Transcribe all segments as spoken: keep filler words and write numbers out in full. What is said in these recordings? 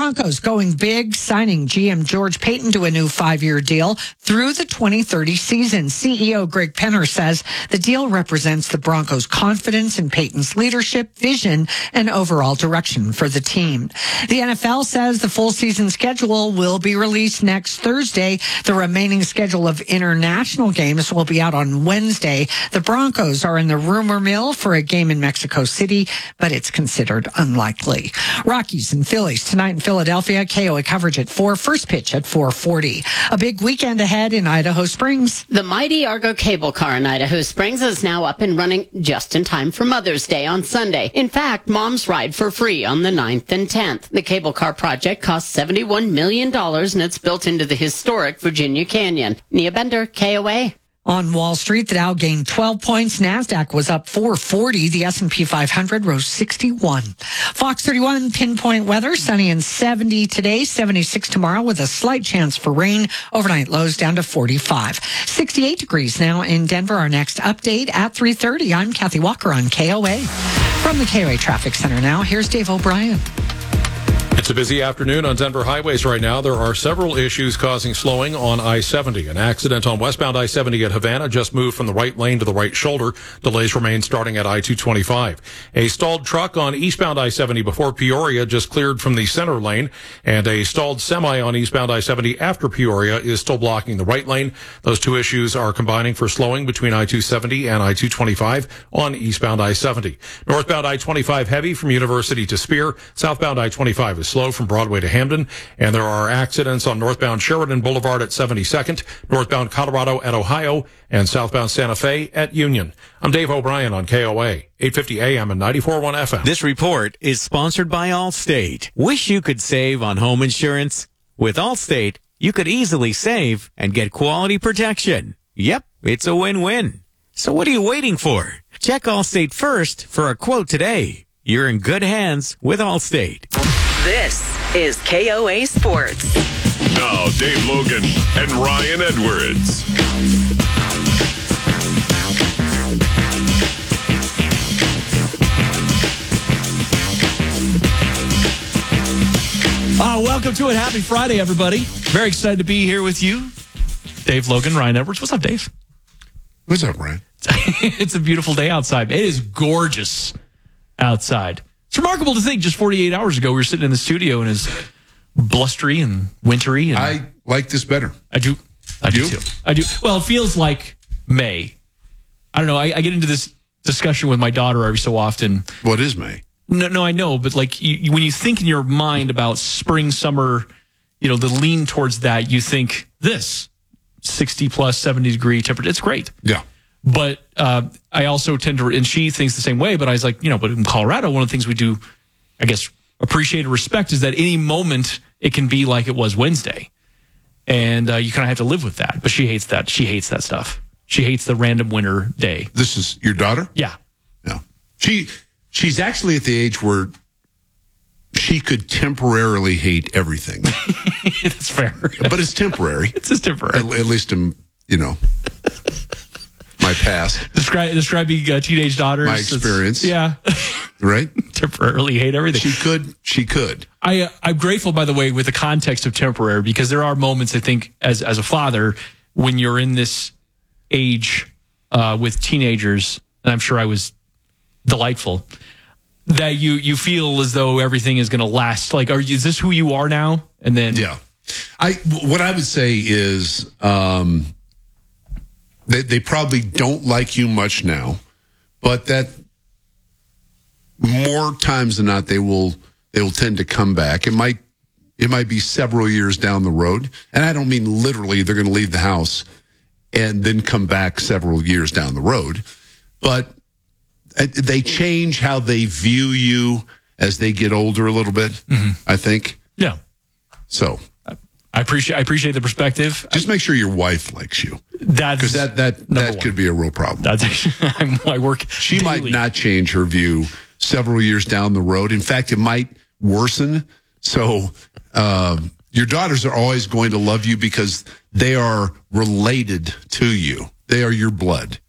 Broncos going big, signing G M George Paton to a new five-year deal through the twenty thirty season. C E O Greg Penner says the deal represents the Broncos' confidence in Paton's leadership, vision, and overall direction for the team. The N F L says the full season schedule will be released next Thursday. The remaining schedule of international games will be out on Wednesday. The Broncos are in the rumor mill for a game in Mexico City, but it's considered unlikely. Rockies and Phillies tonight in Philadelphia. K O A coverage at four. First pitch at four forty. A big weekend ahead in Idaho Springs. The mighty Argo cable car in Idaho Springs is now up and running just in time for Mother's Day on Sunday. In fact, moms ride for free on the ninth and tenth. The cable car project cost seventy-one million dollars and it's built into the historic Virginia Canyon. Nia Bender, K O A. On Wall Street, the Dow gained twelve points. NASDAQ was up four forty. The S and P five hundred rose sixty-one. Fox thirty-one pinpoint weather, sunny and seventy today, seventy-six tomorrow with a slight chance for rain. Overnight lows down to forty-five. sixty-eight degrees now in Denver. Our next update at three thirty. I'm Kathy Walker on K O A. From the K O A Traffic Center now, here's Dave O'Brien. It's a busy afternoon on Denver highways right now. There are several issues causing slowing on I seventy. An accident on westbound I seventy at Havana just moved from the right lane to the right shoulder. Delays remain starting at I two twenty-five. A stalled truck on eastbound I seventy before Peoria just cleared from the center lane. And a stalled semi on eastbound I seventy after Peoria is still blocking the right lane. Those two issues are combining for slowing between I two seventy and I two twenty-five on eastbound I seventy. Northbound I twenty-five heavy from University to Spear. Southbound I twenty-five is slow from Broadway to Hamden, and there are accidents on northbound Sheridan Boulevard at seventy-second, northbound Colorado at Ohio, and southbound Santa Fe at Union. I'm Dave O'Brien on K O A, eight fifty A M and ninety-four point one F M. This report is sponsored by Allstate. Wish you could save on home insurance? With Allstate, you could easily save and get quality protection. Yep, it's a win-win. So what are you waiting for? Check Allstate first for a quote today. You're in good hands with Allstate. This is K O A Sports. Now, Dave Logan and Ryan Edwards. Uh, welcome to it. Happy Friday, everybody. Very excited to be here with you. Dave Logan, Ryan Edwards. What's up, Dave? What's up, Ryan? It's a beautiful day outside. It is gorgeous outside. It's remarkable to think just forty-eight hours ago we were sitting in the studio and it's blustery and wintry. And I like this better. I do. I do You? too. I do. Well, it feels like May. I don't know. I, I get into this discussion with my daughter every so often. What is May? No, no, I know. But like you, you- when you think in your mind about spring, summer, you know, the lean towards that, you think this sixty plus, seventy degree temperature. It's great. Yeah. But uh, I also tend to, and she thinks the same way, but I was like, you know, but in Colorado, one of the things we do, I guess, appreciate and respect is that any moment it can be like it was Wednesday. And uh, you kind of have to live with that. But she hates that. She hates that stuff. She hates the random winter day. This is your daughter? Yeah. Yeah. She she's actually at the age where she could temporarily hate everything. It's fair. But it's temporary. It's just temporary. At, at least in, you know, my past. Describe, describing uh, teenage daughters. My it's- experience. Yeah. Right? Temporarily hate everything. She could. She could. I, uh, I'm grateful, by the way, with the context of temporary, because there are moments, I think, as as a father, when you're in this age uh, with teenagers, and I'm sure I was delightful, that you you feel as though everything is going to last. Like, are you, is this who you are now? And then, Yeah. I what I would say is um, they they probably don't like you much now, but that more times than not they will they will tend to come back. It might it might be several years down the road, and I don't mean literally they're going to leave the house and then come back several years down the road, but they change how they view you as they get older a little bit. Mm-hmm. I think. yeah, So. I appreciate I appreciate the perspective. Just make sure your wife likes you, That's because that that number that one. could be a real problem. That's I'm, I work. She might daily. not change her view several years down the road. In fact, it might worsen. So um, your daughters are always going to love you because they are related to you. They are your blood.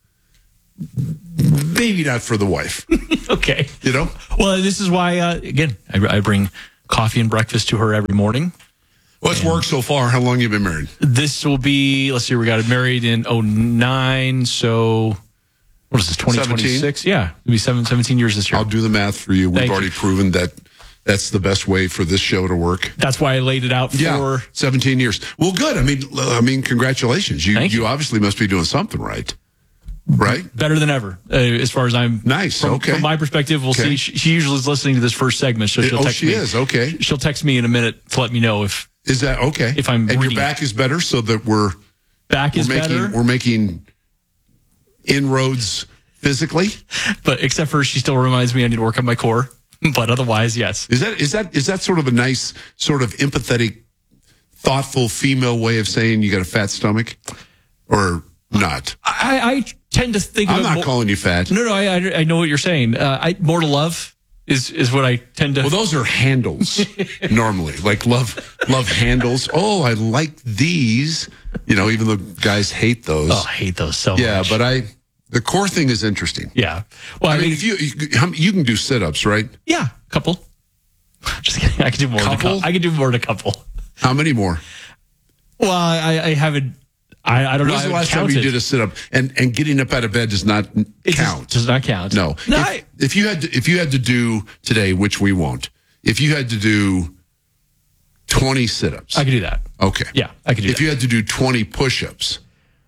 Maybe not for the wife. Okay. You know. Well, this is why, uh, again, I, I bring coffee and breakfast to her every morning. What's worked so far? How long you been married? This will be, let's see, we got married in oh nine, so what is this, twenty twenty-six? Yeah, it'll be seven, seventeen years this year. I'll do the math for you. We've Thank already you. proven that that's the best way for this show to work. That's why I laid it out for... Yeah, seventeen years. Well, good. I mean, I mean, congratulations. You, Thank you you. obviously must be doing something right. Right? Better than ever, uh, as far as I'm... Nice, From, okay. from my perspective, we'll Okay. see. She, she usually is listening to this first segment, so she'll Oh, text she me. is, okay. She'll text me in a minute to let me know if Is that okay? If I'm and your reading back is better, so that we're back we're is making better. we're making inroads physically. But except for she still reminds me I need to work on my core. But otherwise, yes. Is that is that is that sort of a nice, sort of empathetic, thoughtful female way of saying you got a fat stomach, or not? I, I tend to think. I'm of it not more, calling you fat. No, no, I, I I know what you're saying. Uh, I more to love is is what I tend to. Well, those are handles normally, like love love handles. Oh, I like these. You know, even though guys hate those. oh, I hate those so yeah, much. but I the core thing is interesting. yeah. Well, I, I, mean, mean, if you you, how- you can do sit-ups, right? yeah, couple. Just kidding. I can do more. Than a Couple? couple. I can do more than a couple. How many more? Well, I, I haven't. I, I don't know. When's the I last time haven't you counted. did a sit-up? And and getting up out of bed does not It count. Does, does not count. No. No. if, I, if you had to, if you had to do today, which we won't, if you had to do twenty sit-ups, I could do that. okay, Yeah, I could do if that. you had to do twenty push-ups,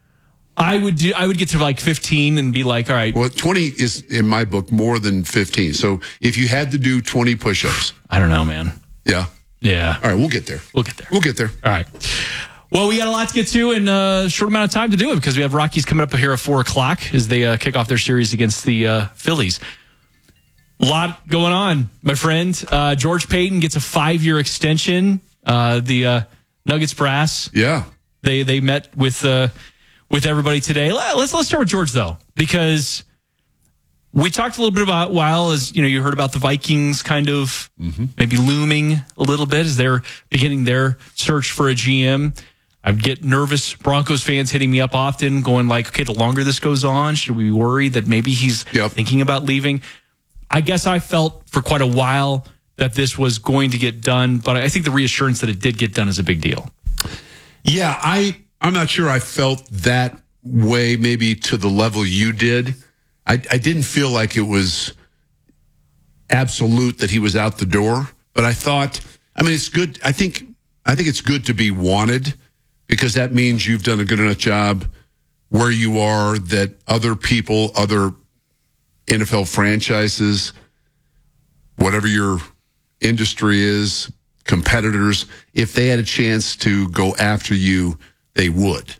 I would do. I would get to like fifteen and be like, all right. well, twenty is in my book more than fifteen. So if you had to do twenty push-ups, I don't know, man. yeah, Yeah. all right, we'll get there. We'll get there. We'll get there. All right. Well, we got a lot to get to in a short amount of time to do it because we have Rockies coming up here at four o'clock as they uh, kick off their series against the uh, Phillies. A lot going on, my friend. Uh, George Payton gets a five-year extension. Uh, the uh, Nuggets brass, Yeah, they they met with uh, with everybody today. Let's let's start with George though, because we talked a little bit about while as you know you heard about the Vikings kind of maybe looming a little bit as they're beginning their search for a G M. I get nervous Broncos fans hitting me up often, going like, "Okay, the longer this goes on, should we be worried that maybe he's Yep. thinking about leaving?" I guess I felt for quite a while that this was going to get done, but I think the reassurance that it did get done is a big deal. yeah. I I'm not sure I felt that way. Maybe to the level you did. I I didn't feel like it was absolute that he was out the door, but I thought, I mean, it's good. I think, I think it's good to be wanted because that means you've done a good enough job where you are that other people, other N F L franchises, whatever your industry is, competitors, if they had a chance to go after you, they would.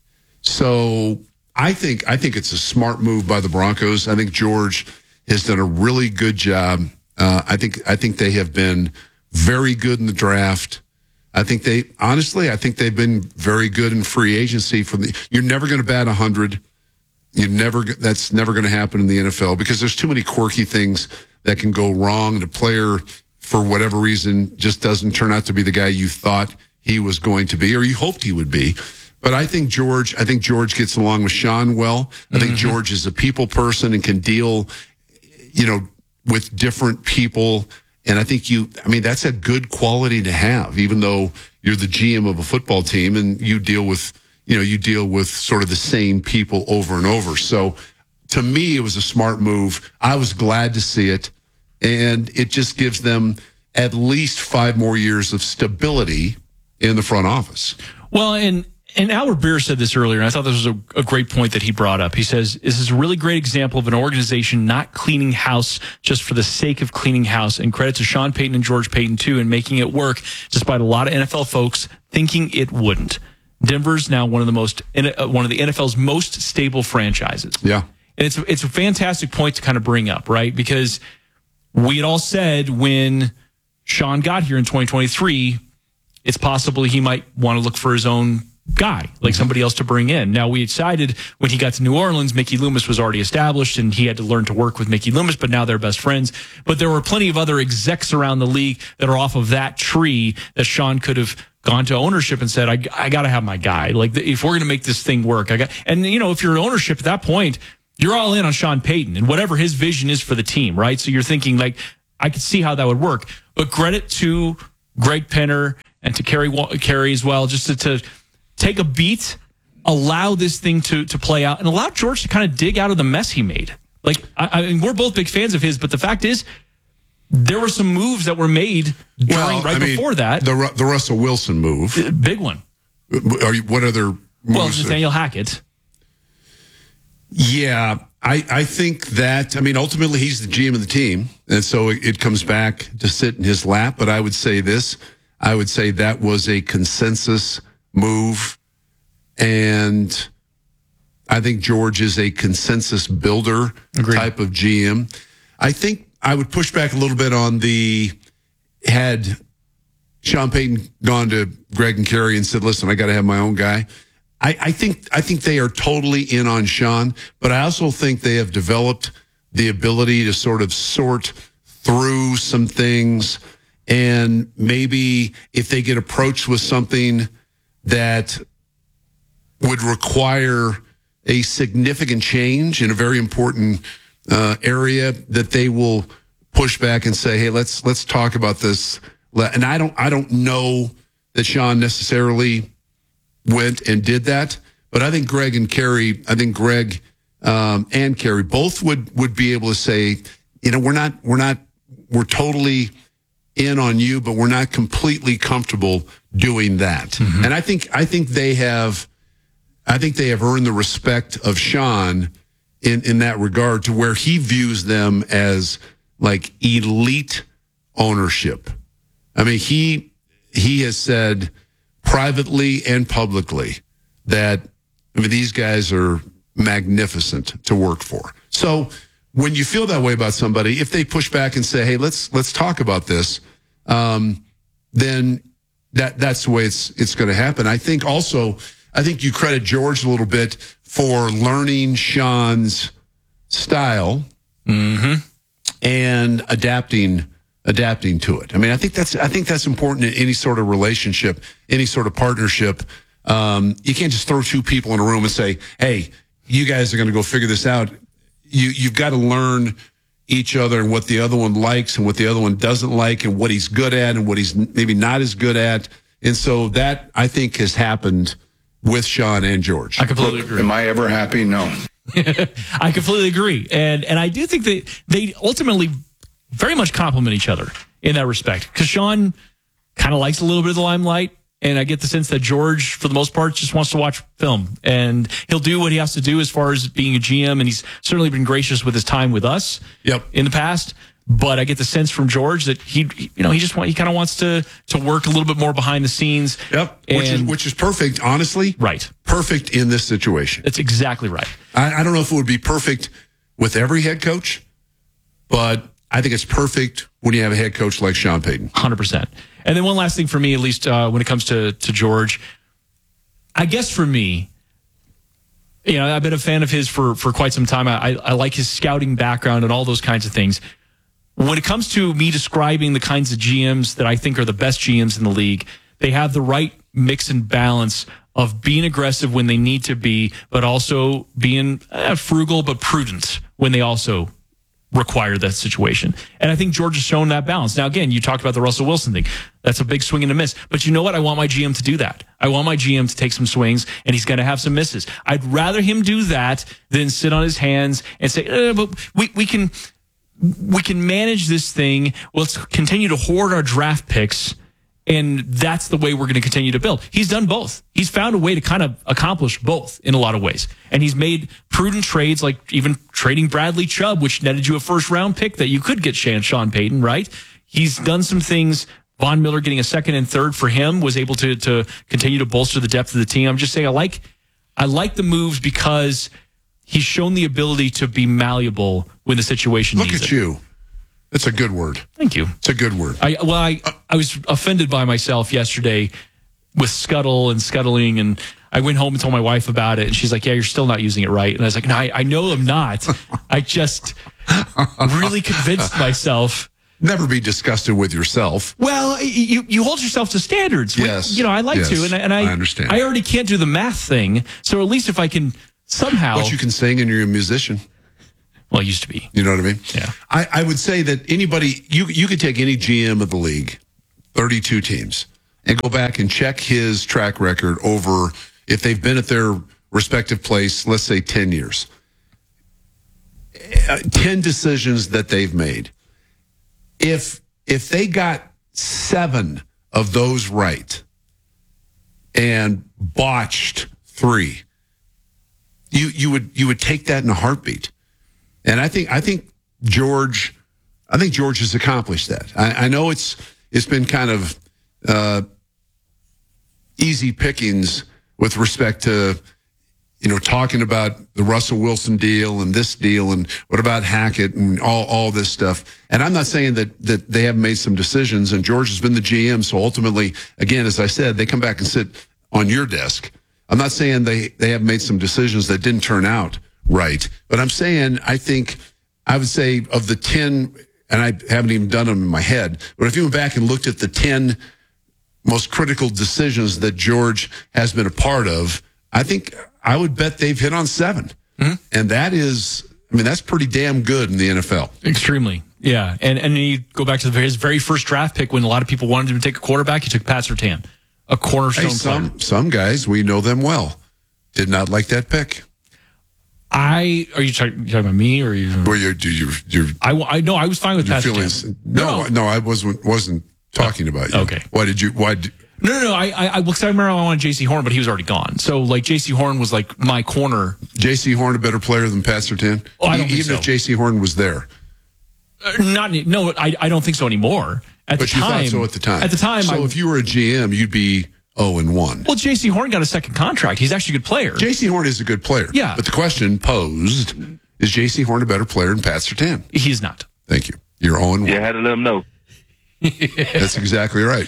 So I think I think it's a smart move by the Broncos. I think George has done a really good job. Uh, I think I think they have been very good in the draft. I think they honestly, I think they've been very good in free agency. From the, you're never going to bat a hundred. You never that's never going to happen in the N F L because there's too many quirky things that can go wrong. The player, for whatever reason, just doesn't turn out to be the guy you thought he was going to be or you hoped he would be. But I think George, I think George gets along with Sean well. I think Mm-hmm. George is a people person and can deal, you know, with different people. And I think you, I mean, that's a good quality to have, even though you're the G M of a football team and you deal with, you know, you deal with sort of the same people over and over. So to me, it was a smart move. I was glad to see it. And it just gives them at least five more years of stability in the front office. Well, and and Albert Beer said this earlier, and I thought this was a, a great point that he brought up. He says, this is a really great example of an organization not cleaning house just for the sake of cleaning house. And credit to Sean Payton and George Payton, too, in making it work, despite a lot of N F L folks thinking it wouldn't. Denver's now one of the most one of the N F L's most stable franchises. Yeah. And it's it's a fantastic point to kind of bring up, right? Because we had all said when Sean got here in twenty twenty-three, it's possible he might want to look for his own guy, like somebody else to bring in. Now, we decided when he got to New Orleans, Mickey Loomis was already established and he had to learn to work with Mickey Loomis, but now they're best friends. But there were plenty of other execs around the league that are off of that tree that Sean could have gone to ownership and said, I, I got to have my guy. Like, if we're going to make this thing work, I got, and you know, if you're ownership at that point, you're all in on Sean Payton and whatever his vision is for the team, right? So you're thinking like, I could see how that would work. But credit to Greg Penner and to Kerry, Kerry as well, just to, to take a beat, allow this thing to, to play out, and allow George to kind of dig out of the mess he made. Like, I, I mean, we're both big fans of his, but the fact is, there were some moves that were made during well, right I mean, before that. The the Russell Wilson move. Big one. Are you, what other moves? Well, Nathaniel Hackett. Yeah, I, I think that, I mean, ultimately he's the G M of the team, and so it, it comes back to sit in his lap. But I would say this, I would say that was a consensus move, and I think George is a consensus builder Agreed. type of G M. I think I would push back a little bit on the, had Sean Payton gone to Greg and Kerry and said, listen, I got to have my own guy. I, I think I think they are totally in on Sean, but I also think they have developed the ability to sort of sort through some things, and maybe if they get approached with something that would require a significant change in a very important uh, area, that they will push back and say, "Hey, let's let's talk about this." And I don't I don't know that Sean necessarily went and did that, but I think Greg and Kerry, I think Greg um, and Kerry both would would be able to say, you know, we're not we're not we're totally in on you, but we're not completely comfortable doing that. Mm-hmm. And I think I think they have I think they have earned the respect of Sean in in that regard, to where he views them as like elite ownership. I mean, he he has said privately and publicly that, I mean, these guys are magnificent to work for. So when you feel that way about somebody, if they push back and say, hey, let's let's talk about this, um, then that that's the way it's it's going to happen. I think also, I think you credit George a little bit for learning Sean's style mm-hmm. and adapting adapting to it. I mean, I think that's I think that's important in any sort of relationship, any sort of partnership. Um, you can't just throw two people in a room and say, hey, you guys are going to go figure this out. You, you've got to learn each other and what the other one likes and what the other one doesn't like and what he's good at and what he's maybe not as good at. And so that, I think, has happened with Sean and George. I completely agree. Am I ever happy? No. I completely agree. And and I do think that they ultimately very much complement each other in that respect. Because Sean kind of likes a little bit of the limelight, and I get the sense that George, for the most part, just wants to watch film. And he'll do what he has to do as far as being a G M, and he's certainly been gracious with his time with us yep. in the past. But I get the sense from George that he, you know, he just want, he kind of wants to to work a little bit more behind the scenes. Yep, which is which is perfect, honestly. Right, perfect in this situation. That's exactly right. I, I don't know if it would be perfect with every head coach, but I think it's perfect when you have a head coach like Sean Payton. one hundred percent. And then one last thing for me, at least uh, when it comes to to George, I guess for me, you know, I've been a fan of his for for quite some time. I I like his scouting background and all those kinds of things. When it comes to me describing the kinds of G Ms that I think are the best G Ms in the league, they have the right mix and balance of being aggressive when they need to be, but also being uh, frugal but prudent when they also require that situation. And I think George has shown that balance. Now, again, you talked about the Russell Wilson thing. That's a big swing and a miss. But you know what? I want my G M to do that. I want my G M to take some swings, and he's going to have some misses. I'd rather him do that than sit on his hands and say, eh, but we, we can... we can manage this thing. Let's continue to hoard our draft picks, and that's the way we're going to continue to build. He's done both. He's found a way to kind of accomplish both in a lot of ways. And he's made prudent trades, like even trading Bradley Chubb, which netted you a first-round pick that you could get Sean Payton, right? He's done some things. Von Miller getting a second and third for him was able to to continue to bolster the depth of the team. I'm just saying I like I like the moves because he's shown the ability to be malleable when the situation Look needs at it. you. That's a good word. Thank you. It's a good word. I well, I I was offended by myself yesterday with scuttle and scuttling, and I went home and told my wife about it, and she's like, "Yeah, you're still not using it right." And I was like, "No, I, I know I'm not. I just really convinced myself." Never be disgusted with yourself. Well, you you hold yourself to standards. Yes, you know I like yes. to, and, and I, I understand. I already can't do the math thing, so at least if I can somehow. But you can sing, and you're a musician. Well, it used to be. You know what I mean? Yeah. I, I would say that anybody, you you could take any G M of the league, thirty-two teams, and go back and check his track record over if they've been at their respective place, let's say ten years. Uh, ten decisions that they've made. If if they got seven of those right and botched three, you you would you would take that in a heartbeat. And I think I think George, I think George has accomplished that. I, I know it's it's been kind of uh, easy pickings with respect to, you know, talking about the Russell Wilson deal and this deal and what about Hackett and all, all this stuff. And I'm not saying that that they haven't made some decisions, and George has been the G M. So ultimately, again, as I said, they come back and sit on your desk. I'm not saying they, they haven't made some decisions that didn't turn out right. But I'm saying I think I would say of the ten, and I haven't even done them in my head, but if you went back and looked at the ten most critical decisions that George has been a part of, I think I would bet they've hit on seven. Mm-hmm. And that is, I mean, that's pretty damn good in the N F L. Extremely. Yeah. And and you go back to the, his very first draft pick when a lot of people wanted him to take a quarterback. He took Pat Surtain, a cornerstone hey, some, player. Some guys, we know them well, did not like that pick. I are you talking, you talking about me or you? Well, you do you you. I I know I was fine with Pat Surtain. No, no, no, I wasn't wasn't talking about you. Okay. Why did you? Why? Did, No, no, no. I, I, I, because I remember I wanted J C Horn, but he was already gone. So, like, J C Horn was like my corner. J C Horn a better player than Pat Surtain? Oh, I don't Even think so. if J C Horn was there. Uh, not, no, I, I don't think so anymore. At but the you time, thought so at the time. At the time, so I, if you were a G M, you'd be oh and one. Well, J C Horn got a second contract. He's actually a good player. J C Horn is a good player. Yeah. But the question posed is J C Horn a better player than Pat Surtain? He's not. Thank you. You're oh and one. Yeah, I had to let him know. That's exactly right.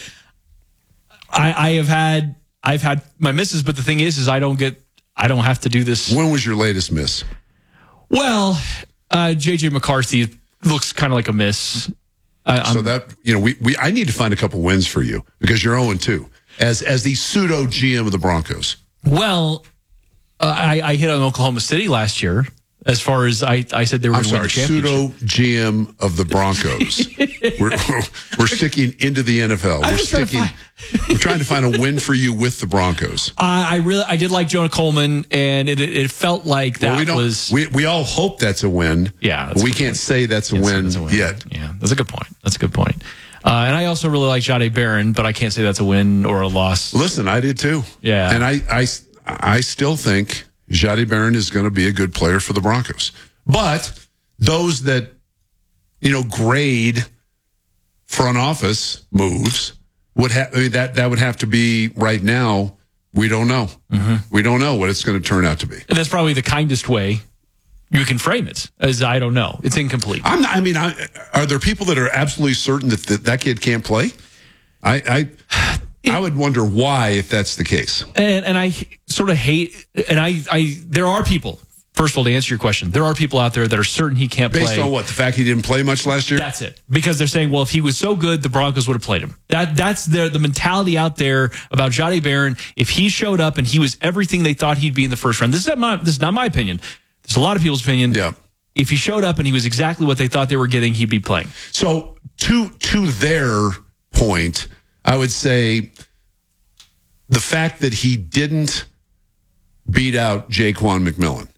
I, I have had I've had my misses, but the thing is, is I don't get I don't have to do this. When was your latest miss? Well, uh, J J McCarthy looks kind of like a miss. I, so that you know, we, we I need to find a couple wins for you because you're oh and two as as the pseudo G M of the Broncos. Well, uh, I, I hit on Oklahoma City last year. As far as I, I said they were I'm going to win the sorry, championship. pseudo G M of the Broncos. we're, we're sticking into the N F L. I'm We're just trying to sticking. We're trying to find a win for you with the Broncos. I, I really I did like Jonah Coleman, and it it felt like that well, we don't, was. We we all hope that's a win. Yeah, but we can't point. say that's a, can't win say that's a win yet. Yeah, that's a good point. That's a good point. Uh, and I also really like Jahdae Barron, but I can't say that's a win or a loss. Listen, I did too. Yeah, and I I I still think Jahdae Barron is going to be a good player for the Broncos. But those that, you know, grade front office moves would have I mean, that that would have to be right now. We don't know. Mm-hmm. We don't know what it's going to turn out to be. And that's probably the kindest way you can frame it. As I don't know, it's incomplete. I'm not, I mean, I, are there people that are absolutely certain that that, that kid can't play? I I, it, I would wonder why if that's the case. And and I sort of hate. And I I there are people. First of all, to answer your question, there are people out there that are certain he can't Based play. Based on what? The fact he didn't play much last year? That's it. Because they're saying, well, if he was so good, the Broncos would have played him. That That's the, the mentality out there about Jahdae Barron. If he showed up and he was everything they thought he'd be in the first round, this is not my, this is not my opinion. There's a lot of people's opinion. Yeah. If he showed up and he was exactly what they thought they were getting, he'd be playing. So to to their point, I would say the fact that he didn't beat out Jaquan McMillan.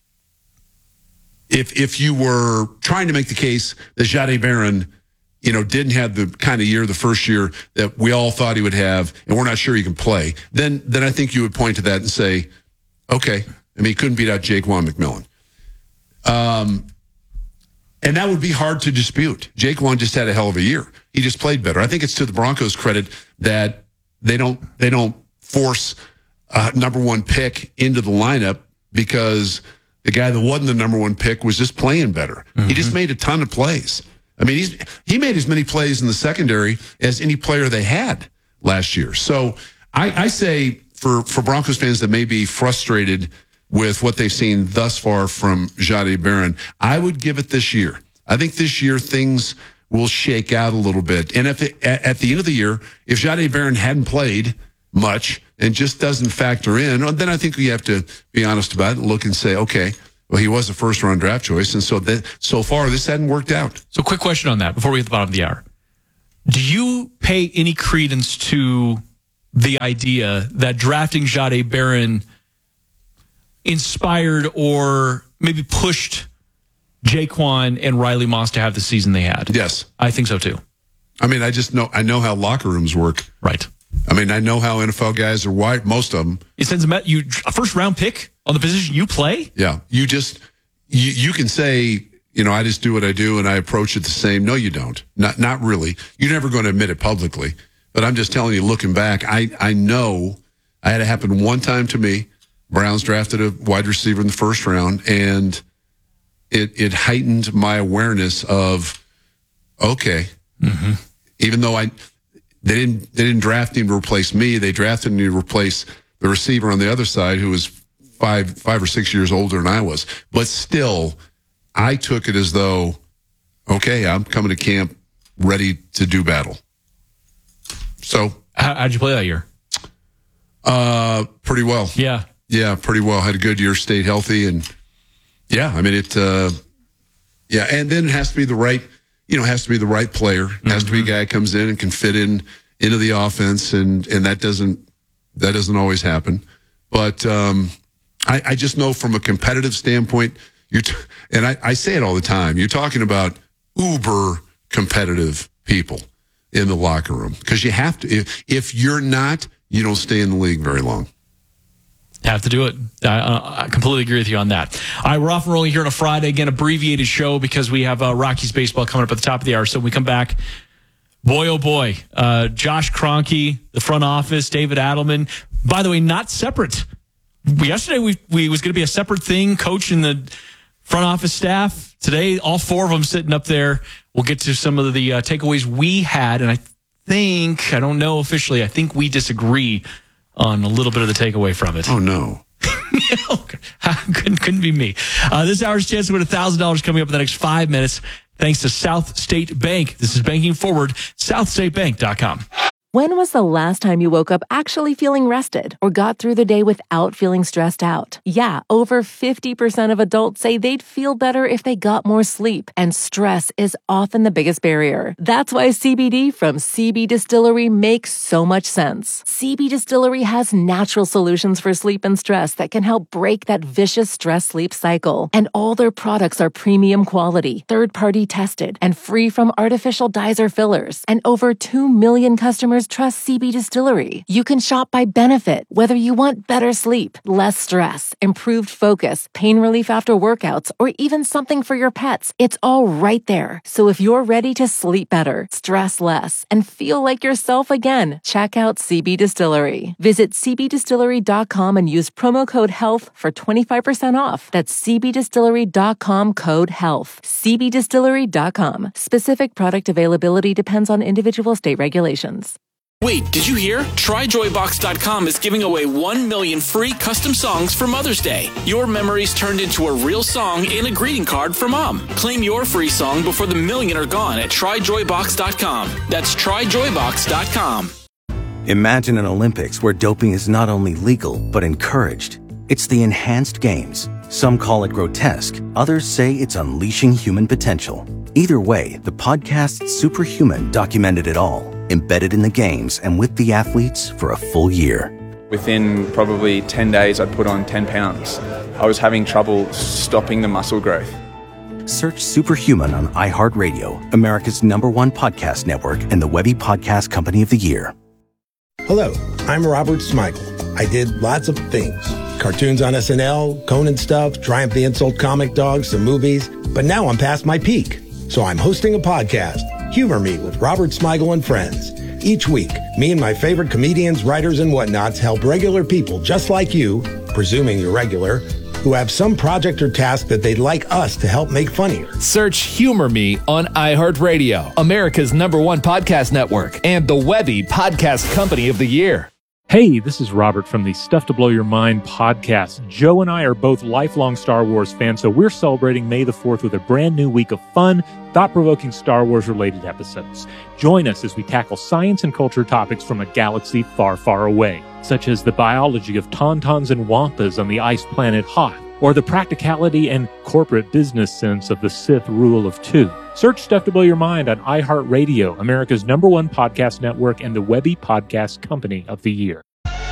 If if you were trying to make the case that Jahdae Barron, you know, didn't have the kind of year, the first year that we all thought he would have, and we're not sure he can play, then then I think you would point to that and say, okay, I mean, he couldn't beat out Jaquan McMillan. Um, and that would be hard to dispute. Jaquan just had a hell of a year. He just played better. I think it's to the Broncos' credit that they don't they don't force a number one pick into the lineup because the guy that wasn't the number one pick was just playing better. Mm-hmm. He just made a ton of plays. I mean, he's, he made as many plays in the secondary as any player they had last year. So I, I say for, for Broncos fans that may be frustrated with what they've seen thus far from Jahdae Barron, I would give it this year. I think this year things will shake out a little bit. And if it, at, at the end of the year, if Jahdae Barron hadn't played much and just doesn't factor in, then I think we have to be honest about it and look and say, okay, Well, he was a first round draft choice, and so that so far this hadn't worked out. So, quick question on that before we hit the bottom of the hour: do you pay any credence to the idea that drafting Jahdae Barron inspired or maybe pushed Jaquan and Riley Moss to have the season they had? Yes, I think so too. I mean, I just know I know how locker rooms work. Right. I mean, I know how N F L guys are wired. Most of them. It sends a you a first round pick on the position you play. Yeah, you just you you can say, you know, I just do what I do and I approach it the same. No, you don't. Not not really. You're never going to admit it publicly. But I'm just telling you, looking back, I I know I had it happen one time to me. Browns drafted a wide receiver in the first round, and it it heightened my awareness of okay, mm-hmm. even though I. They didn't. They didn't draft him to replace me. They drafted him to replace the receiver on the other side, who was five, five or six years older than I was. But still, I took it as though, okay, I'm coming to camp ready to do battle. So, How, how'd you play that year? Uh, pretty well. Yeah, yeah, pretty well. Had a good year, stayed healthy, and yeah, I mean it. Uh, yeah, and then it has to be the right. You know, has to be the right player. Mm-hmm. Has to be a guy who comes in and can fit in into the offense, and and that doesn't that doesn't always happen. But um, I, I just know from a competitive standpoint, you t- and I, I say it all the time. You're talking about uber competitive people in the locker room because you have to. If, if you're not, you don't stay in the league very long. Have to do it. I, I completely agree with you on that. All right, we're off and rolling here on a Friday. Again, abbreviated show because we have uh, Rockies baseball coming up at the top of the hour. So when we come back, boy, oh boy, uh, Josh Kroenke, the front office, David Adelman. By the way, not separate. Yesterday, we, we was going to be a separate thing, coach and the front office staff. Today, all four of them sitting up there. We'll get to some of the uh, takeaways we had. And I think, I don't know officially, I think we disagree on a little bit of the takeaway from it. Oh, no. couldn't, couldn't be me. Uh, this hour's chance to win one thousand dollars coming up in the next five minutes, thanks to South State Bank. This is Banking Forward, south state bank dot com. When was the last time you woke up actually feeling rested or got through the day without feeling stressed out? Yeah, over fifty percent of adults say they'd feel better if they got more sleep, and stress is often the biggest barrier. That's why C B D from C B Distillery makes so much sense. C B Distillery has natural solutions for sleep and stress that can help break that vicious stress-sleep cycle. And all their products are premium quality, third-party tested, and free from artificial dyes or fillers. And over two million customers trust C B Distillery. You can shop by benefit, whether you want better sleep, less stress, improved focus, pain relief after workouts, or even something for your pets. It's all right there. So if you're ready to sleep better, stress less, and feel like yourself again, check out C B Distillery. Visit c b distillery dot com and use promo code HEALTH for twenty-five percent off. That's c b distillery dot com code HEALTH. c b distillery dot com. Specific product availability depends on individual state regulations. Wait, did you hear? try joy box dot com is giving away one million free custom songs for Mother's Day. Your memories turned into a real song and a greeting card for Mom. Claim your free song before the million are gone at try joy box dot com. That's try joy box dot com. Imagine an Olympics where doping is not only legal, but encouraged. It's the Enhanced Games. Some call it grotesque. Others say it's unleashing human potential. Either way, the podcast Superhuman documented it all, embedded in the games and with the athletes for a full year. Within probably ten days, I'd put on ten pounds. I was having trouble stopping the muscle growth. Search Superhuman on iHeartRadio, America's number one podcast network and the Webby Podcast Company of the Year. Hello, I'm Robert Smigel. I did lots of things. Cartoons on S N L, Conan stuff, Triumph the Insult Comic Dogs, some movies. But now I'm past my peak. So I'm hosting a podcast, Humor Me with Robert Smigel and Friends. Each week, me and my favorite comedians, writers, and whatnots help regular people just like you, presuming you're regular, who have some project or task that they'd like us to help make funnier. Search Humor Me on iHeartRadio, America's number one podcast network, and the Webby Podcast Company of the Year. Hey, this is Robert from the Stuff to Blow Your Mind podcast. Joe and I are both lifelong Star Wars fans, so we're celebrating May the fourth with a brand new week of fun, thought-provoking Star Wars-related episodes. Join us as we tackle science and culture topics from a galaxy far, far away, such as the biology of tauntauns and wampas on the ice planet Hoth, or the practicality and corporate business sense of the Sith rule of two. Search Stuff to Blow Your Mind on iHeartRadio, America's number one podcast network and the Webby Podcast Company of the Year.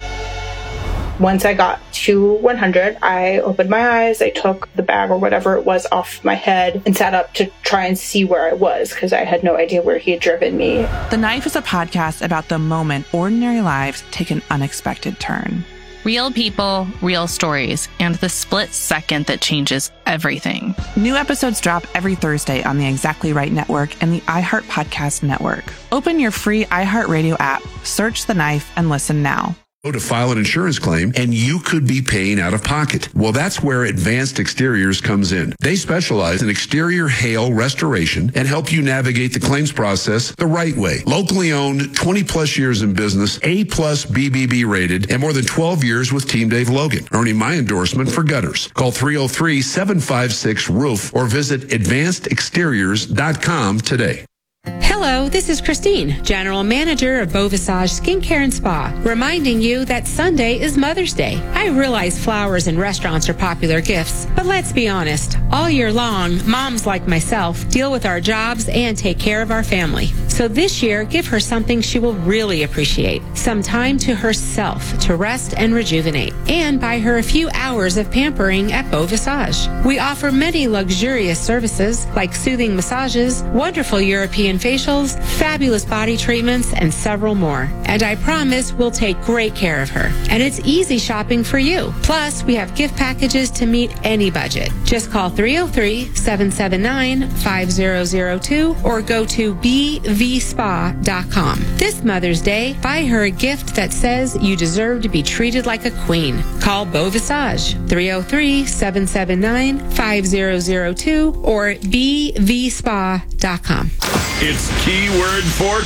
Once I got to one hundred, I opened my eyes, I took the bag or whatever it was off my head and sat up to try and see where I was because I had no idea where he had driven me. The Knife is a podcast about the moment ordinary lives take an unexpected turn. Real people, real stories, and the split second that changes everything. New episodes drop every Thursday on the Exactly Right Network and the iHeart Podcast Network. Open your free iHeartRadio app, search The Knife, and listen now. To file an insurance claim, and you could be paying out of pocket. Well, that's where Advanced Exteriors comes in. They specialize in exterior hail restoration and help you navigate the claims process the right way. Locally owned, twenty plus years in business, A plus B B B rated, and more than twelve years with Team Dave Logan, earning my endorsement for gutters. Call three oh three, seven five six, roof or visit advanced exteriors dot com today. Hello, this is Christine, General Manager of Beau Visage Skincare and Spa, reminding you that Sunday is Mother's Day. I realize flowers in restaurants are popular gifts, but let's be honest. All year long, moms like myself deal with our jobs and take care of our family. So this year, give her something she will really appreciate. Some time to herself to rest and rejuvenate. And buy her a few hours of pampering at Beau Visage. We offer many luxurious services like soothing massages, wonderful European facials, fabulous body treatments, and several more. And I promise we'll take great care of her. And it's easy shopping for you. Plus, we have gift packages to meet any budget. Just call three oh three, seven seven nine, five oh oh two or go to b v spa dot com. This Mother's Day, buy her a gift that says you deserve to be treated like a queen. Call Beau Visage, three oh three, seven seven nine, five oh oh two or b v spa dot com. It's Keyword for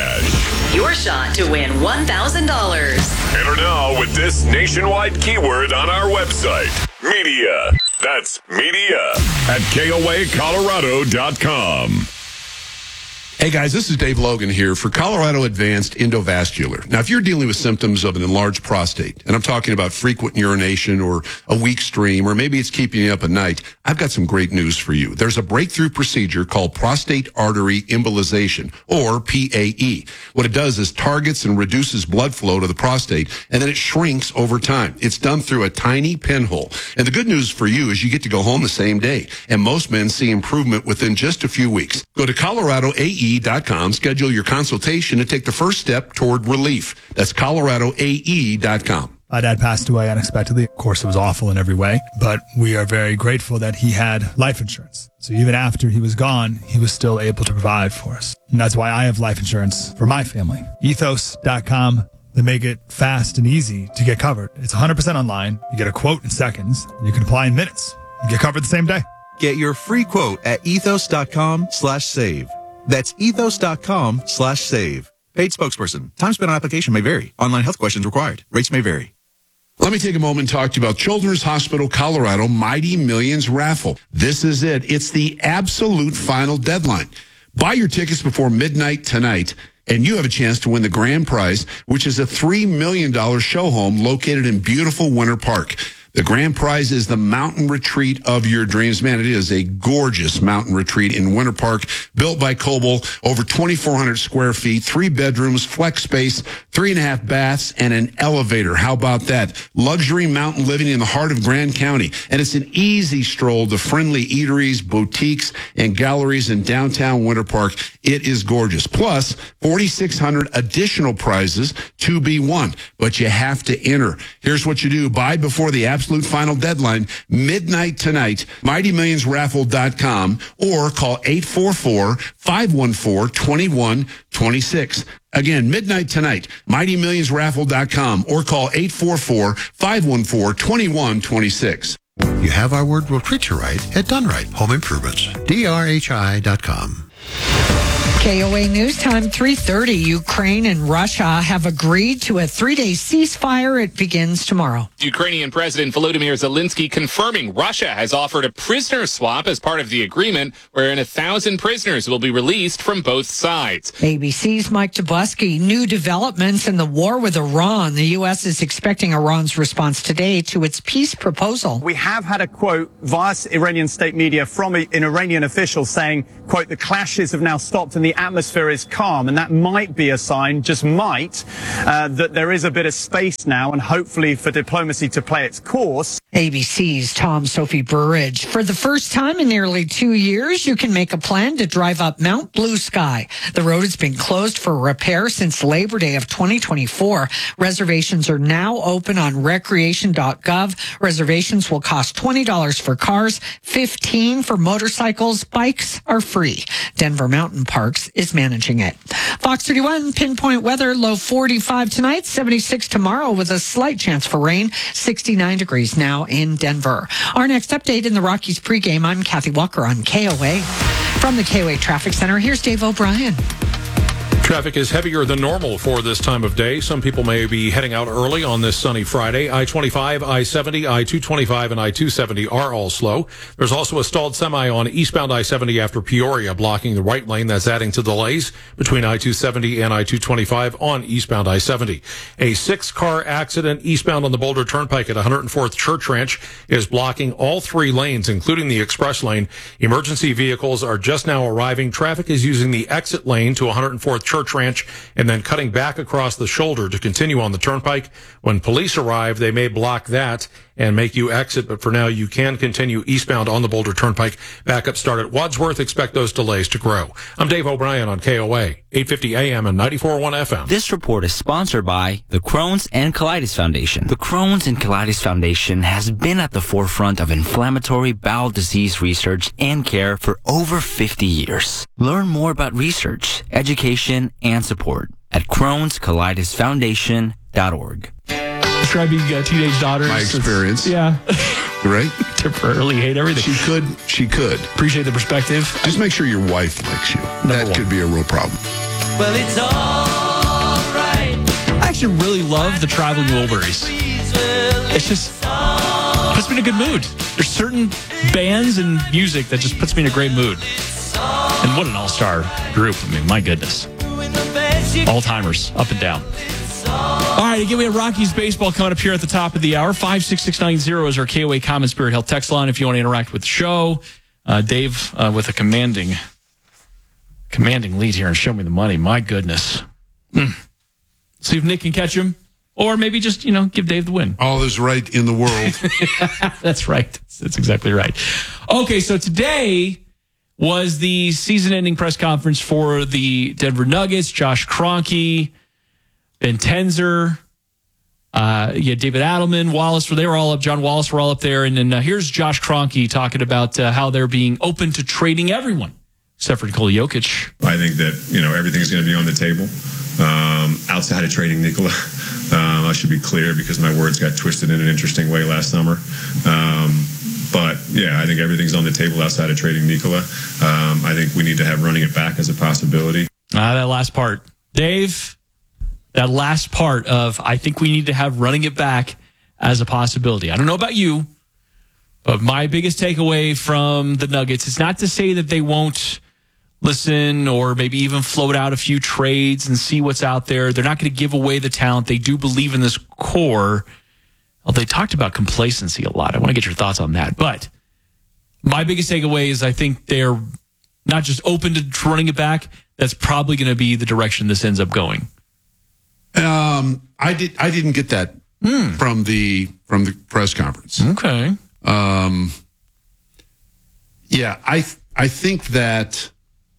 Cash. Your shot to win one thousand dollars. Enter now with this nationwide keyword on our website. Media. That's media at K O A Colorado dot com. Hey guys, this is Dave Logan here for Colorado Advanced Endovascular. Now, if you're dealing with symptoms of an enlarged prostate, and I'm talking about frequent urination or a weak stream, or maybe it's keeping you up at night, I've got some great news for you. There's a breakthrough procedure called prostate artery embolization, or P A E. What it does is targets and reduces blood flow to the prostate, and then it shrinks over time. It's done through a tiny pinhole. And the good news for you is you get to go home the same day. And most men see improvement within just a few weeks. Go to Colorado A E dot com, schedule your consultation, and take the first step toward relief. That's Colorado A E dot com. My dad passed away unexpectedly. Of course, it was awful in every way, but we are very grateful that he had life insurance. So even after he was gone, he was still able to provide for us. And that's why I have life insurance for my family. ethos dot com. They make it fast and easy to get covered. It's one hundred percent online. You get a quote in seconds. You can apply in minutes. You get covered the same day. Get your free quote at ethos dot com slash save. That's ethos dot com slash save. Paid spokesperson. Time spent on application may vary. Online health questions required. Rates may vary. Let me take a moment and talk to you about Children's Hospital Colorado Mighty Millions Raffle. This is it. It's the absolute final deadline. Buy your tickets before midnight tonight, and you have a chance to win the grand prize, which is a three million dollars show home located in beautiful Winter Park. The grand prize is the mountain retreat of your dreams. Man, it is a gorgeous mountain retreat in Winter Park, built by Coble, over twenty-four hundred square feet, three bedrooms, flex space, three and a half baths, and an elevator. How about that? Luxury mountain living in the heart of Grand County. And it's an easy stroll to friendly eateries, boutiques, and galleries in downtown Winter Park. It is gorgeous. Plus, forty-six hundred additional prizes to be won. But you have to enter. Here's what you do. Buy before the absolute final deadline, midnight tonight, mighty millions raffle dot com, or call eight four four, five one four, two one two six. Again, midnight tonight, mighty millions raffle dot com, or call eight four four, five one four, two one two six. You have our word will treat you right at Done Right Home Improvements. D R H I dot com. K O A News Time, three thirty. Ukraine and Russia have agreed to a three-day ceasefire. It begins tomorrow. Ukrainian President Volodymyr Zelensky confirming Russia has offered a prisoner swap as part of the agreement, wherein a thousand prisoners will be released from both sides. A B C's Mike Dubusky. New developments in the war with Iran. The U S is expecting Iran's response today to its peace proposal. We have had a quote via Iranian state media from an Iranian official saying, quote, the clashes have now stopped and the atmosphere is calm. And that might be a sign, just might, uh, that there is a bit of space now and hopefully for diplomacy to play its course. A B C's Tom Sophie Burridge. For the first time in nearly two years, you can make a plan to drive up Mount Blue Sky. The road has been closed for repair since Labor Day of twenty twenty-four. Reservations are now open on recreation dot gov. Reservations will cost twenty dollars for cars, fifteen dollars for motorcycles. Bikes are free. Denver Mountain Parks is managing it. Fox thirty-one pinpoint weather, low forty-five tonight, seventy-six tomorrow with a slight chance for rain, sixty-nine degrees now in Denver. Our next update in the Rockies pregame, I'm Kathy Walker on K O A. From the K O A Traffic Center, here's Dave O'Brien. Traffic is heavier than normal for this time of day. Some people may be heading out early on this sunny Friday. I twenty-five, I seventy, I two twenty-five, and I two seventy are all slow. There's also a stalled semi on eastbound I seventy after Peoria, blocking the right lane. That's adding to delays between I two seventy and I two twenty-five on eastbound I seventy. A six-car accident eastbound on the Boulder Turnpike at one hundred fourth Church Ranch is blocking all three lanes, including the express lane. Emergency vehicles are just now arriving. Traffic is using the exit lane to one hundred fourth Church Ranch and then cutting back across the shoulder to continue on the turnpike. When police arrive, they may block that and make you exit, but for now you can continue eastbound on the Boulder Turnpike. Backup start at Wadsworth. Expect those delays to grow. I'm Dave O'Brien on K O A, eight fifty A M and ninety-four point one F M. This report is sponsored by the Crohn's and Colitis Foundation. The Crohn's and Colitis Foundation has been at the forefront of inflammatory bowel disease research and care for over fifty years. Learn more about research, education, and support at crohns colitis foundation dot org. Describing uh, teenage daughters. My experience. Yeah. Right? Temporarily hate everything. She could. She could. Appreciate the perspective. Just make sure your wife likes you. Number that one. could be a real problem. Well, it's all right. I actually really love the Traveling Wilburys. It's just puts me in a good mood. There's certain bands and music that just puts me in a great mood. And what an all-star group. I mean, my goodness. All-timers, up and down. All right, again, we have Rockies baseball coming up here at the top of the hour. five six six nine zero is our K O A Common Spirit Health text line if you want to interact with the show. Uh, Dave uh, with a commanding commanding lead here and show me the money. My goodness. Mm. See if Nick can catch him. Or maybe just, you know, give Dave the win. All is right in the world. That's right. That's, that's exactly right. Okay, so today was the season-ending press conference for the Denver Nuggets. Josh Kroenke, Ben Tenzer, uh, yeah, David Adelman, Wallace, they were all up. John Wallace were all up there. And then uh, here's Josh Kroenke talking about uh, how they're being open to trading everyone, except for Nikola Jokic. I think that, you know, everything's going to be on the table. Um, outside of trading Nikola, um, I should be clear because my words got twisted in an interesting way last summer. Um, But, yeah, I think everything's on the table outside of trading Nikola. Um, I think we need to have running it back as a possibility. Ah, that last part. Dave, that last part of I think we need to have running it back as a possibility. I don't know about you, but my biggest takeaway from the Nuggets is not to say that they won't listen or maybe even float out a few trades and see what's out there. They're not going to give away the talent. They do believe in this core. Well, they talked about complacency a lot. I want to get your thoughts on that. But my biggest takeaway is I think they're not just open to running it back. That's probably going to be the direction this ends up going. Um, I did. I didn't get that mm. from the from the press conference. Okay. Um. Yeah, I I think that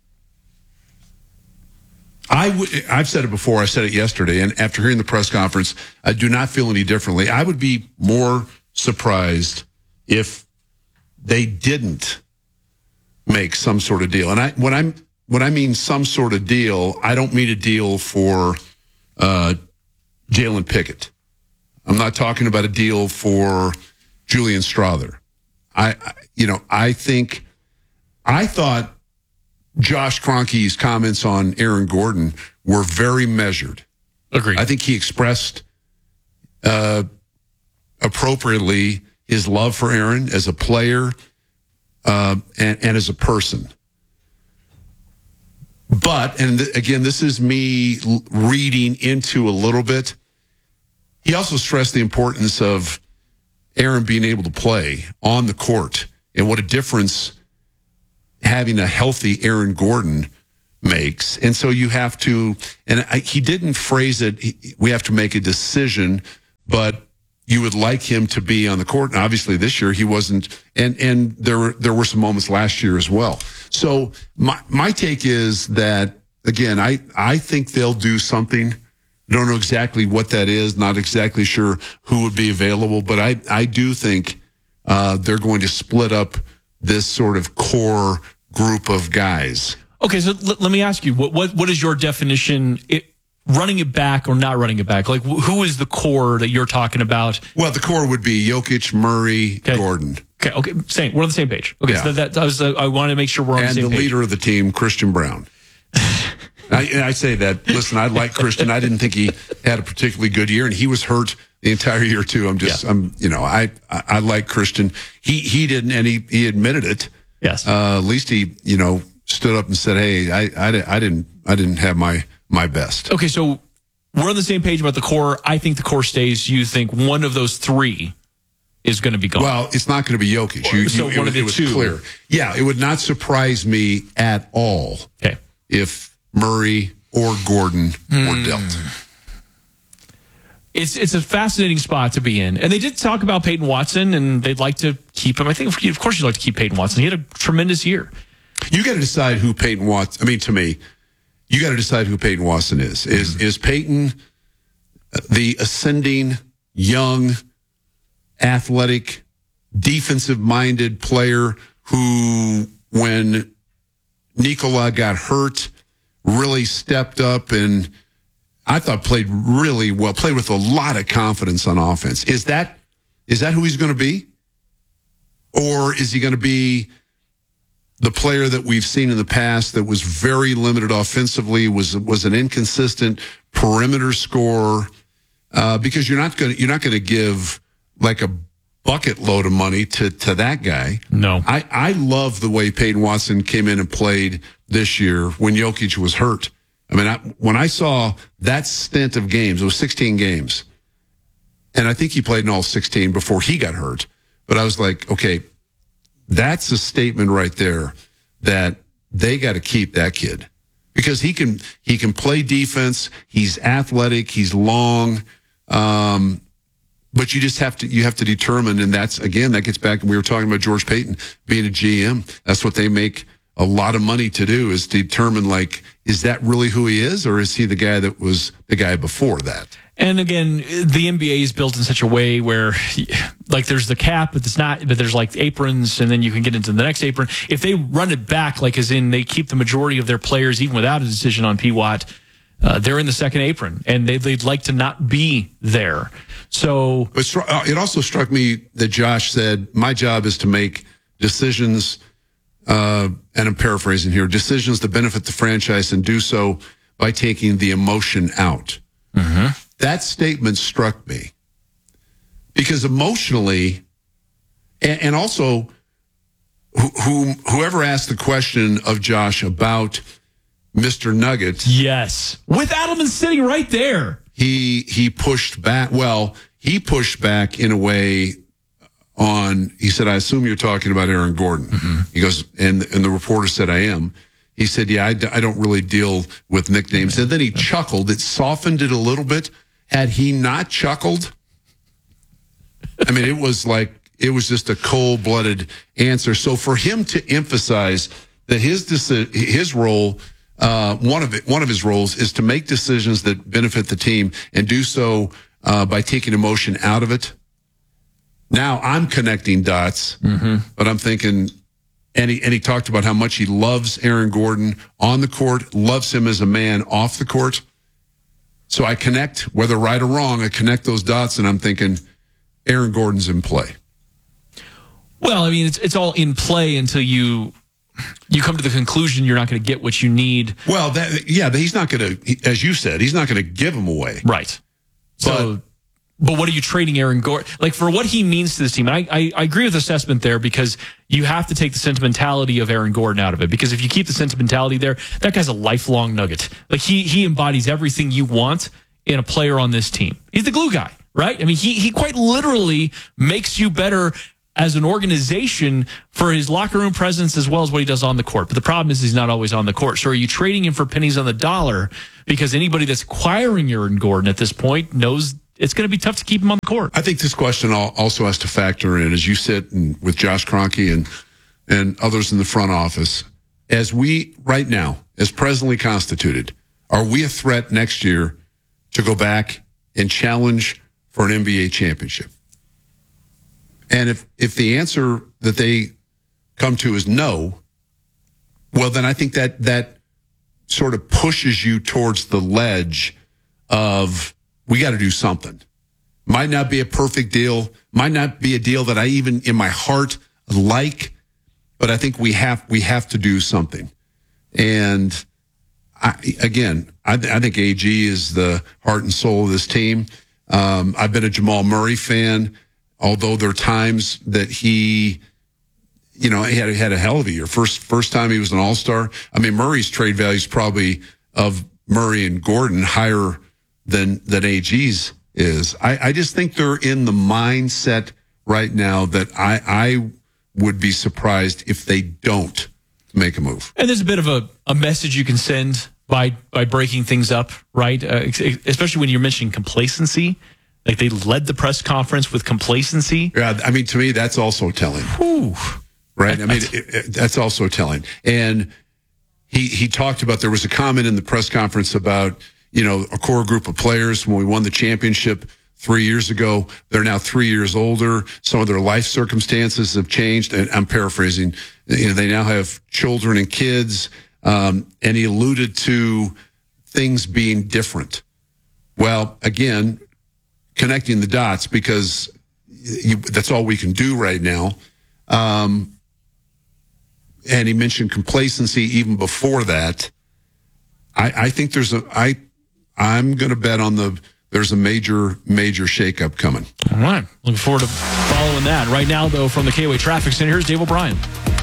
I would. I've said it before. I said it yesterday, and after hearing the press conference, I do not feel any differently. I would be more surprised if they didn't make some sort of deal. And I when I'm when I mean some sort of deal, I don't mean a deal for uh, Jalen Pickett. I'm not talking about a deal for Julian Strawther. I, I, you know, I think, I thought Josh Kroenke's comments on Aaron Gordon were very measured. Agreed. I think he expressed uh, appropriately his love for Aaron as a player uh, and, and as a person. But, and th- again, this is me l- reading into a little bit. He also stressed the importance of Aaron being able to play on the court and what a difference having a healthy Aaron Gordon makes. And so you have to, and I, he didn't phrase it, he, we have to make a decision, but you would like him to be on the court. And obviously this year he wasn't, and, and there were, there were some moments last year as well. So my, my take is that, again, I, I think they'll do something. I don't know exactly what that is, not exactly sure who would be available, but I, I do think uh, they're going to split up this sort of core group of guys. Okay, so l- let me ask you, what, what what is your definition, it, running it back or not running it back? Like, wh- who is the core that you're talking about? Well, the core would be Jokic, Murray, okay. Gordon. Okay, okay, same. We're on the same page. Okay, Yeah. so that, that was uh, I wanted to make sure we're on and the same the page. leader of the team, Christian Brown. I, and I say that, listen, I like Christian. I didn't think he had a particularly good year, and he was hurt the entire year too. I'm just, Yeah. I'm, you know, I, I, I like Christian. He, he didn't, and he, he admitted it. Yes. Uh, at least he, you know, stood up and said, "Hey, I, I, I didn't, I didn't have my, my best." Okay, so we're on the same page about the core. I think the core stays. You think one of those three is going to be gone? Well, it's not going to be Jokic. You, So you, one it, of the it was two. clear. Yeah, it would not surprise me at all. Okay. If Murray or Gordon Hmm. were dealt. It's it's a fascinating spot to be in. And they did talk about Peyton Watson, and they'd like to keep him. I think, of course, you'd like to keep Peyton Watson. He had a tremendous year. You got to decide who Peyton Watson. I mean, to me, you got to decide who Peyton Watson is. Is is Peyton the ascending, young, athletic, defensive-minded player who, when Nikola got hurt, really stepped up and I thought played really well, played with a lot of confidence on offense? Is that is that who he's going to be? Or is he going to be the player that we've seen in the past that was very limited offensively, was was an inconsistent perimeter scorer? Uh, because you're not going to you're not going to give like a bucket load of money to to that guy. No, I I love the way Peyton Watson came in and played this year when Jokic was hurt. I mean, I, when I saw that stint of games, it was sixteen games, and I think he played in all sixteen before he got hurt. But I was like, okay, that's a statement right there that they got to keep that kid because he can he can play defense. He's athletic. He's long. Um, but you just have to you have to determine, and that's again that gets back. We were talking about George Payton being a G M. That's what they make a lot of money to do, is determine, like, is that really who he is, or is he the guy that was the guy before that? And again, the N B A is built in such a way where, like, there's the cap, but it's not. But there's like aprons, and then you can get into the next apron. If they run it back, like as in they keep the majority of their players, even without a decision on P W A T, uh, they're in the second apron, and they, they'd like to not be there. So, but it also struck me that Josh said, "My job is to make decisions." Uh, and I'm paraphrasing here, decisions that benefit the franchise and do so by taking the emotion out. Mm-hmm. That statement struck me because emotionally, and, and also who, who, whoever asked the question of Josh about Mister Nugget. Yes. With Adelman sitting right there. He, he pushed back. Well, he pushed back in a way on, he said, "I assume you're talking about Aaron Gordon." Mm-hmm. He goes, and and the reporter said, "I am." He said, "Yeah, I, d- I don't really deal with nicknames." And then he chuckled. It softened it a little bit. Had he not chuckled, I mean, it was like, it was just a cold-blooded answer. So for him to emphasize that his deci- his role, uh, one of it, one of his roles is to make decisions that benefit the team and do so uh, by taking emotion out of it. Now I'm connecting dots, mm-hmm. but I'm thinking, and he, and he talked about how much he loves Aaron Gordon on the court, loves him as a man off the court. So I connect, whether right or wrong, I connect those dots, and I'm thinking Aaron Gordon's in play. Well, I mean, it's it's all in play until you you come to the conclusion you're not going to get what you need. Well, that, yeah, he's not going to, as you said, he's not going to give them away. Right. So, but, but what are you trading Aaron Gordon? Like, for what he means to this team, and I, I, I agree with the assessment there, because you have to take the sentimentality of Aaron Gordon out of it. Because if you keep the sentimentality there, that guy's a lifelong Nugget. Like, he he embodies everything you want in a player on this team. He's the glue guy, right? I mean, he he quite literally makes you better as an organization for his locker room presence as well as what he does on the court. But the problem is he's not always on the court. So are you trading him for pennies on the dollar? Because anybody that's acquiring Aaron Gordon at this point knows it's going to be tough to keep him on the court. I think this question also has to factor in, as you sit and, with Josh Kroenke and and others in the front office, as we, right now, as presently constituted, are we a threat next year to go back and challenge for an N B A championship? And if, if the answer that they come to is no, well, then I think that that sort of pushes you towards the ledge of, we got to do something. Might not be a perfect deal, might not be a deal that I even in my heart like, but I think we have we have to do something. And I, again, I, I think A G is the heart and soul of this team. Um, I've been a Jamal Murray fan, although there are times that he, you know, he had, had a hell of a year. First, first time he was an all-star. I mean, Murray's trade value is probably, of Murray and Gordon, higher than, than A G's is. I, I just think they're in the mindset right now that I, I would be surprised if they don't make a move. And there's a bit of a, a message you can send by, by breaking things up, right? Uh, especially when you're mentioning complacency. Like, they led the press conference with complacency. Yeah, I mean, to me, that's also telling. Whew. Right? I mean, it, it, that's also telling. And he he talked about, there was a comment in the press conference about, you know, a core group of players when we won the championship three years ago. They're now three years older. Some of their life circumstances have changed. And I'm paraphrasing. You know, they now have children and kids. Um, and he alluded to things being different. Well, again, connecting the dots, because you, that's all we can do right now. Um, and he mentioned complacency even before that. I, I think there's a, I, I'm going to bet on the, there's a major, major shakeup coming. All right. Looking forward to following that. Right now, though, from the K O A Traffic Center, here's Dave O'Brien.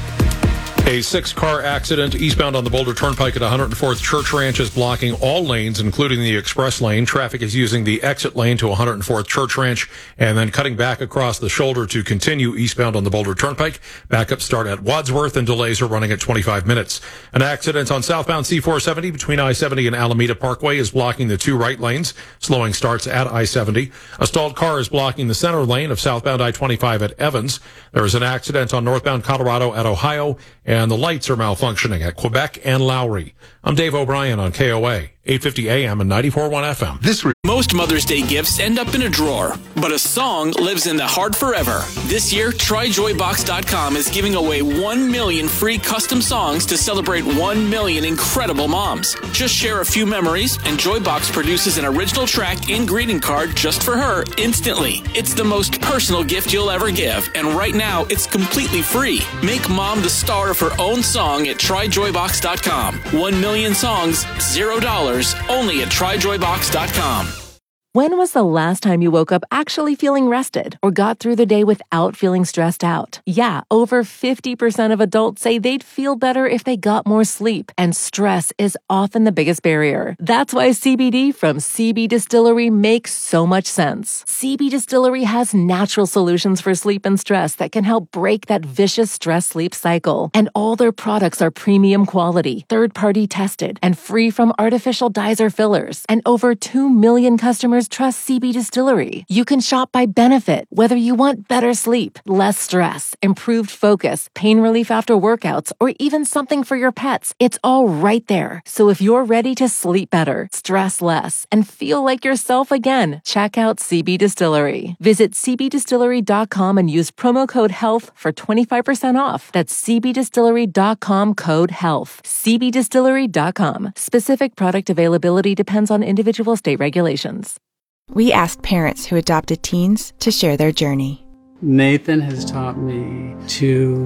A six-car accident eastbound on the Boulder Turnpike at one hundred fourth Church Ranch is blocking all lanes, including the express lane. Traffic is using the exit lane to one hundred fourth Church Ranch and then cutting back across the shoulder to continue eastbound on the Boulder Turnpike. Backups start at Wadsworth and delays are running at twenty-five minutes. An accident on southbound C four seventy between I seventy and Alameda Parkway is blocking the two right lanes. Slowing starts at I seventy. A stalled car is blocking the center lane of southbound I twenty-five at Evans. There is an accident on northbound Colorado at Ohio, and the lights are malfunctioning at Quebec and Lowry. I'm Dave O'Brien on K O A, eight fifty A M and ninety-four point one F M. This re- Most Mother's Day gifts end up in a drawer, but a song lives in the heart forever. This year, Try Joy Box dot com is giving away one million free custom songs to celebrate one million incredible moms. Just share a few memories, and Joybox produces an original track and greeting card just for her instantly. It's the most personal gift you'll ever give, and right now, it's completely free. Make mom the star of her own song at Try Joy Box dot com. One million songs, zero dollars, only at Try Joy Box dot com. When was the last time you woke up actually feeling rested or got through the day without feeling stressed out? Yeah, over fifty percent of adults say they'd feel better if they got more sleep, and stress is often the biggest barrier. That's why C B D from C B Distillery makes so much sense. C B Distillery has natural solutions for sleep and stress that can help break that vicious stress-sleep cycle. And all their products are premium quality, third-party tested, and free from artificial dyes or fillers. And over two million customers trust C B Distillery. You can shop by benefit, whether you want better sleep, less stress, improved focus, pain relief after workouts, or even something for your pets. It's all right there. So if you're ready to sleep better, stress less, and feel like yourself again, check out C B Distillery. Visit C B distillery dot com and use promo code HEALTH for twenty-five percent off. That's C B distillery dot com code HEALTH. C B distillery dot com. Specific product availability depends on individual state regulations. We asked parents who adopted teens to share their journey. Nathan has taught me to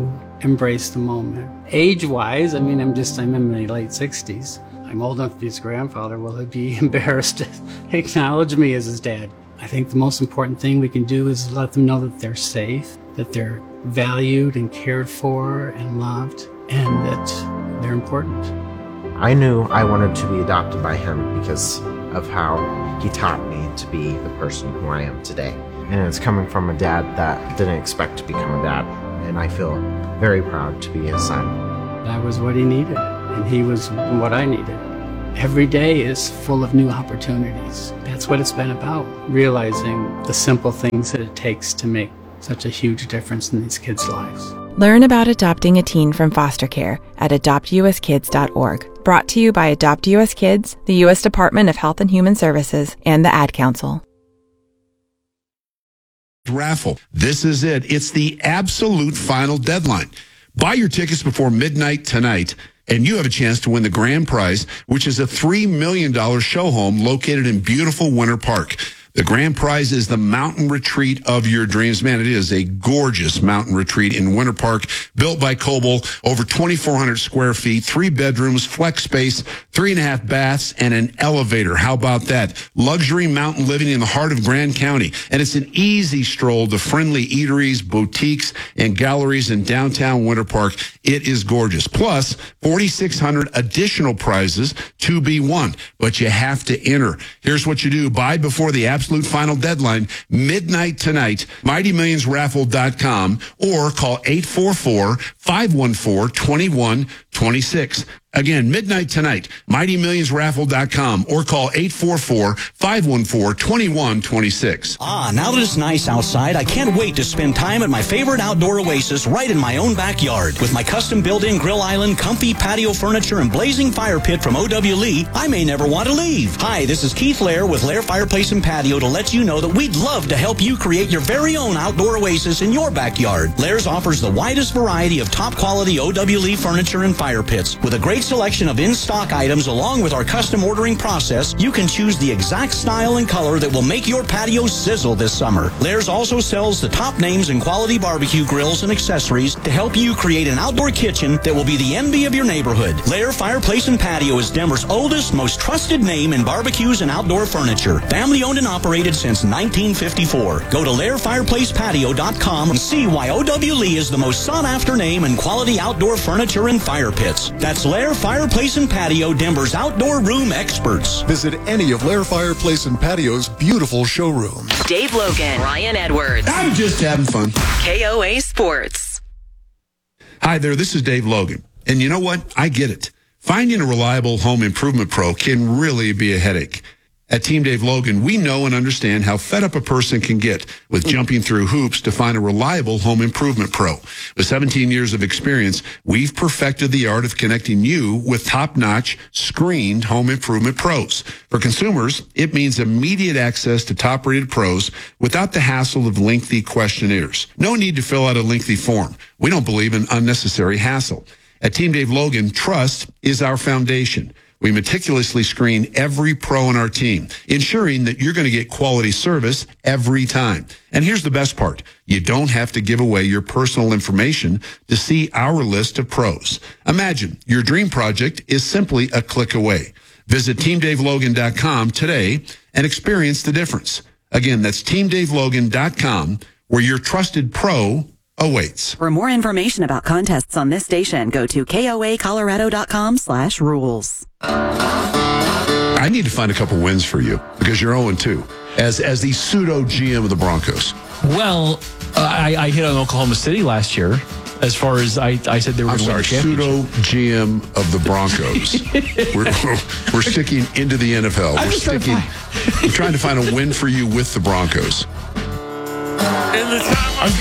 embrace the moment. Age-wise, I mean, I'm just, I'm in my late sixties. I'm old enough to be his grandfather. Will he be embarrassed to acknowledge me as his dad? I think the most important thing we can do is let them know that they're safe, that they're valued and cared for and loved, and that they're important. I knew I wanted to be adopted by him because of how he taught me to be the person who I am today. And it's coming from a dad that didn't expect to become a dad, and I feel very proud to be his son. I was what he needed, and he was what I needed. Every day is full of new opportunities. That's what it's been about, realizing the simple things that it takes to make such a huge difference in these kids' lives. Learn about adopting a teen from foster care at adopt u s kids dot org. Brought to you by Adopt U S Kids, the U S Department of Health and Human Services, and the Ad Council. Raffle. This is it. It's the absolute final deadline. Buy your tickets before midnight tonight, and you have a chance to win the grand prize, which is a three million dollars show home located in beautiful Winter Park. The grand prize is the mountain retreat of your dreams. Man, it is a gorgeous mountain retreat in Winter Park, built by Coble, over twenty-four hundred square feet, three bedrooms, flex space, three and a half baths, and an elevator. How about that? Luxury mountain living in the heart of Grand County. And it's an easy stroll to friendly eateries, boutiques, and galleries in downtown Winter Park. It is gorgeous. Plus, forty-six hundred additional prizes to be won. But you have to enter. Here's what you do. Buy before the absolute final deadline, midnight tonight, mighty millions raffle dot com, or call eight four four, five one four, two one two six. Again, midnight tonight, mighty millions raffle dot com, or call eight four four, five one four, two one two six. Ah, now that it's nice outside, I can't wait to spend time at my favorite outdoor oasis right in my own backyard. With my custom built-in grill island, comfy patio furniture, and blazing fire pit from O W Lee, I may never want to leave. Hi, this is Keith Lair with Lair Fireplace and Patio to let you know that we'd love to help you create your very own outdoor oasis in your backyard. Lair's offers the widest variety of top-quality O W Lee furniture and fire pits. With a great selection of in-stock items along with our custom ordering process, you can choose the exact style and color that will make your patio sizzle this summer. Lair's also sells the top names in quality barbecue grills and accessories to help you create an outdoor kitchen that will be the envy of your neighborhood. Lair Fireplace and Patio is Denver's oldest, most trusted name in barbecues and outdoor furniture. Family owned and operated since nineteen fifty-four. Go to lair fireplace patio dot com and see why O W Lee is the most sought after name in quality outdoor furniture and fire pits. That's Lair Fireplace and Patio, Denver's outdoor room experts. Visit any of Lair Fireplace and Patio's beautiful showrooms. Dave Logan, Ryan Edwards. I'm just having fun. K O A Sports. Hi there, this is Dave Logan. And you know what? I get it. Finding a reliable home improvement pro can really be a headache. At Team Dave Logan, we know and understand how fed up a person can get with jumping through hoops to find a reliable home improvement pro. With seventeen years of experience, we've perfected the art of connecting you with top-notch, screened home improvement pros. For consumers, it means immediate access to top-rated pros without the hassle of lengthy questionnaires. No need to fill out a lengthy form. We don't believe in unnecessary hassle. At Team Dave Logan, trust is our foundation. We meticulously screen every pro on our team, ensuring that you're going to get quality service every time. And here's the best part. You don't have to give away your personal information to see our list of pros. Imagine your dream project is simply a click away. Visit team dave logan dot com today and experience the difference. Again, that's team dave logan dot com, where your trusted pro awaits. For more information about contests on this station, go to K O A Colorado dot com slash rules. I need to find a couple wins for you because you're oh and two as as the pseudo G M of the Broncos. Well, uh, I, I hit on Oklahoma City last year. As far as I, I said they were I'm going to win sorry, the championship. pseudo G M of the Broncos. we're, we're, we're sticking into the N F L. I'm We're just trying to sticking. We're trying to find a win for you with the Broncos. I'm